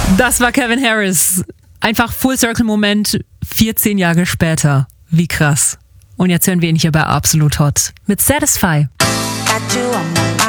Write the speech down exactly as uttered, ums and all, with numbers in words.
Das war Calvin Harris. Einfach Full-Circle-Moment, vierzehn Jahre später. Wie krass. Und jetzt hören wir ihn hier bei Absolut Hot mit Satisfy. Got you on my